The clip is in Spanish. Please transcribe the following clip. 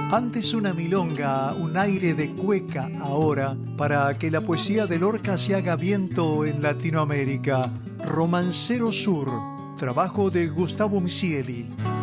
Antes una milonga, un aire de cueca ahora, para que la poesía de Lorca se haga viento en Latinoamérica. Romancero Sur, trabajo de Gustavo Misieli.